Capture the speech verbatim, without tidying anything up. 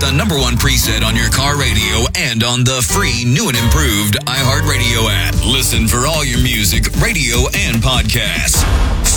the number one preset on your car radio and on the free new and improved iHeartRadio app. Listen for all your music, radio, and podcasts.